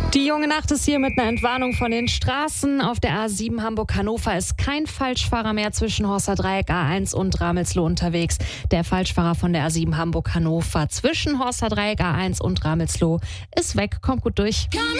Die junge Nacht ist hier mit einer Entwarnung von den Straßen. Auf der A7 Hamburg-Hannover ist kein Falschfahrer mehr zwischen Horster Dreieck A1 und Ramelsloh unterwegs. Der Falschfahrer von der A7 Hamburg-Hannover zwischen Horster Dreieck A1 und Ramelsloh ist weg. Kommt gut durch.